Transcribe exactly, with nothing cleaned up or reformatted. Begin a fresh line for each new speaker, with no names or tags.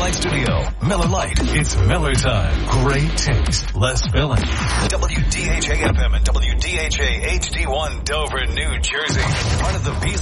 Light Studio. Miller Lite. It's Miller time. Great taste, less filling. W D H A F M and W D H A H D one Dover, New Jersey. Part of the Beasley